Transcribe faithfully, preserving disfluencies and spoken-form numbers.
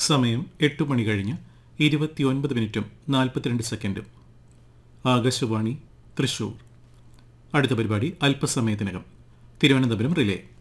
സമയം എട്ട് മണി കഴിഞ്ഞ് ഇരുപത്തിയൊൻപത് മിനിറ്റും നാൽപ്പത്തിരണ്ട് സെക്കൻഡും. ആകാശവാണി തൃശൂർ. അടുത്ത പരിപാടി അല്പസമയത്തിനകം. തിരുവനന്തപുരം റിലേ.